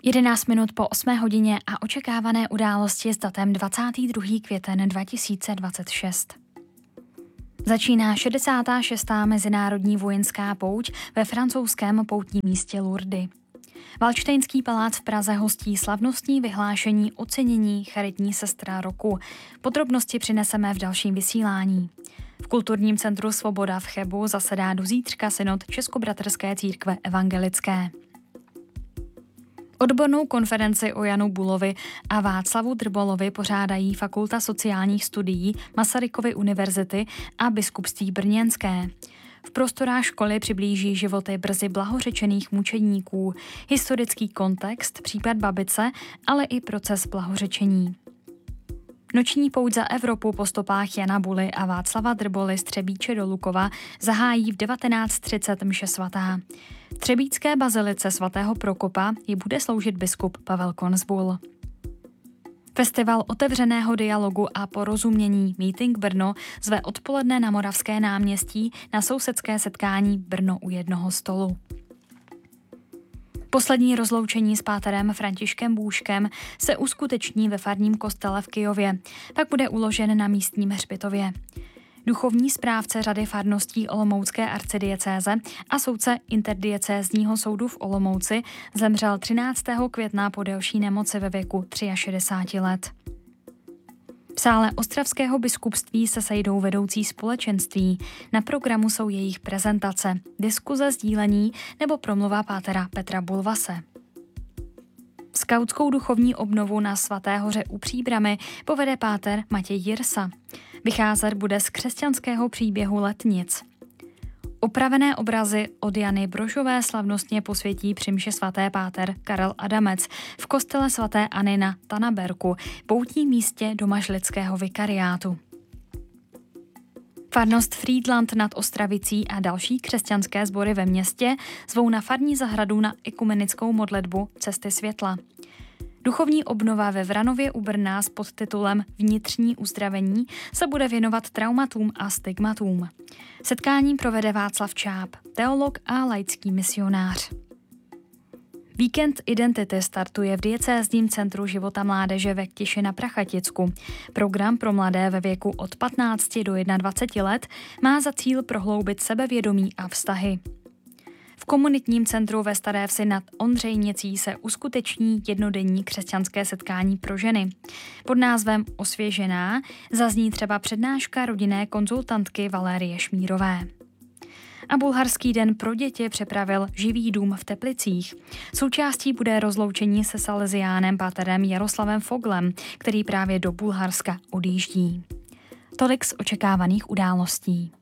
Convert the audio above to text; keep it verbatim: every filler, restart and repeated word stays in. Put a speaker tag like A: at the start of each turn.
A: jedenáct minut po osmé hodině a očekávané události s datem dvacátého druhého května dva tisíce dvacet šest. Začíná šedesátá šestá mezinárodní vojenská pouť ve francouzském poutním místě Lourdes. Valdštejnský palác v Praze hostí slavnostní vyhlášení ocenění charitní sestra roku. Podrobnosti přineseme v dalším vysílání. V kulturním centru Svoboda v Chebu zasedá do zítřka synod Českobratrské církve evangelické. Odbornou konferenci o Janu Bulovi a Václavu Drbolovi pořádají Fakulta sociálních studií Masarykovy univerzity a Biskupství brněnské. V prostorách školy přiblíží životy brzy blahořečených mučedníků, historický kontext, případ Babice, ale i proces blahořečení. Noční pouť za Evropu po stopách Jana Buly a Václava Drboly z Třebíče do Lukova zahájí v devatenáct třicet mše svatá. V třebíčské bazilice svatého Prokopa ji bude sloužit biskup Pavel Konzbul. Festival otevřeného dialogu a porozumění Meeting Brno zve odpoledne na Moravské náměstí na sousedské setkání Brno u jednoho stolu. Poslední rozloučení s páterem Františkem Bůžkem se uskuteční ve farním kostele v Kyjově, pak bude uložen na místním hřbitově. Duchovní správce řady farností Olomoucké arcidiecéze a soudce interdiecézního soudu v Olomouci zemřel třináctého května po delší nemoci ve věku šedesáti tří let. V sále Ostravského biskupství se sejdou vedoucí společenství. Na programu jsou jejich prezentace, diskuze, sdílení nebo promluva pátera Petra Bulvase. Skautskou duchovní obnovu na Svaté hoře u Příbrami povede páter Matěj Jirsa. Vycházet bude z křesťanského příběhu Letnic. Opravené obrazy od Jany Brožové slavnostně posvětí při mši svaté páter Karel Adamec v kostele svaté Anny na Tanaberku, poutním místě domažlického vikariátu. Farnost Frýdlant nad Ostravicí a další křesťanské sbory ve městě zvou na farní zahradu na ekumenickou modlitbu Cesty světla. Duchovní obnova ve Vranově u Brna s podtitulem Vnitřní uzdravení se bude věnovat traumatům a stigmatům. Setkání provede Václav Čáp, teolog a laický misionář. Víkend identity startuje v diecézním centru života mládeže ve Ktiši na Prachaticku. Program pro mladé ve věku od patnácti do dvaceti jednoho let má za cíl prohloubit sebevědomí a vztahy. V komunitním centru ve Staré Vsi nad Ondřejnicí se uskuteční jednodenní křesťanské setkání pro ženy. Pod názvem Osvěžená zazní třeba přednáška rodinné konzultantky Valérie Šmírové. A bulharský den pro děti připravil Živý dům v Teplicích. Součástí bude rozloučení se saleziánem páterem Jaroslavem Foglem, který právě do Bulharska odjíždí. Tolik z očekávaných událostí.